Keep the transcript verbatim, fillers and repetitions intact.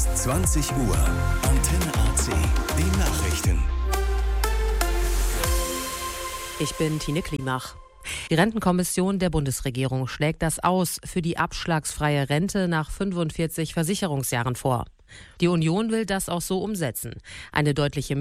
zwanzig Uhr, Antenne A C, die Nachrichten. Ich bin Tine Klimach. Die Rentenkommission der Bundesregierung schlägt das Aus für die abschlagsfreie Rente nach fünfundvierzig Versicherungsjahren vor. Die Union will das auch so umsetzen. Eine deutliche